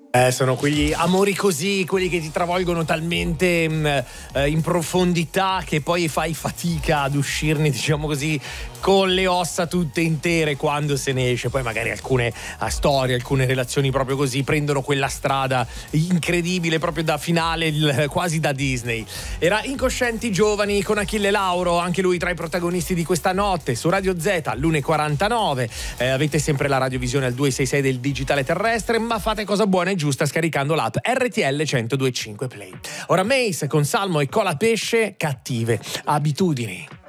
Sono quegli amori così, quelli che ti travolgono talmente in profondità che poi fai fatica ad uscirne, diciamo così, con le ossa tutte intere quando se ne esce. Poi magari alcune storie, alcune relazioni proprio così prendono quella strada incredibile, proprio da finale, quasi da Disney. Era Incoscienti Giovani con Achille Lauro, anche lui tra i protagonisti di questa notte su Radio Z all'1:49. Avete sempre la radiovisione al 266 del digitale terrestre, ma fate cosa buona e giusta scaricando l'app RTL 102.5 Play. Ora Mace con Salmo e Colapesce, Cattive abitudini.